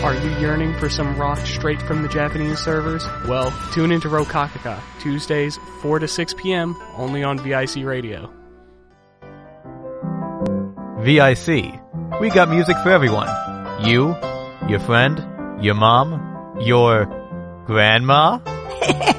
Are you yearning for some rock straight from the Japanese servers? Well, tune into Rokakaka, Tuesdays, 4 to 6 p.m., only on VIC Radio. VIC. We got music for everyone. You, your friend, your mom, your grandma.